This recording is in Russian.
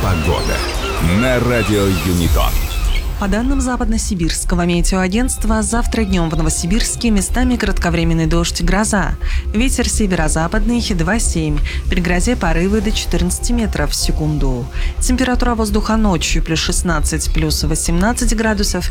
Погода на радио Юнитон. По данным Западно-Сибирского метеоагентства, завтра днем в Новосибирске местами кратковременный дождь и гроза. Ветер северо-западный 2,7. При грозе порывы до 14 метров в секунду. Температура воздуха ночью +16, +18 градусов.